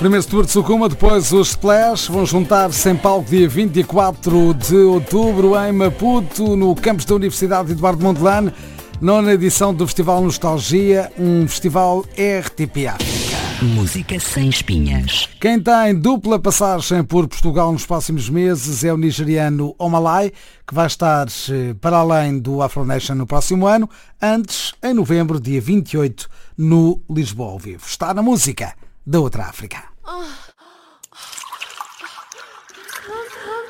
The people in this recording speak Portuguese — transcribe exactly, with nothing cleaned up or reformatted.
Primeiro tour de Socuma, depois os Splash vão juntar-se em palco dia vinte e quatro de outubro em Maputo, no campus da Universidade Eduardo Mondlane, nona edição do Festival Nostalgia, um festival R T P África. Música sem espinhas. Quem tem dupla passagem por Portugal nos próximos meses é o nigeriano Omalay, que vai estar para além do Afro Nation no próximo ano, antes, em novembro, dia vinte e oito, no Lisboa ao vivo. Está na música da outra África. Oh.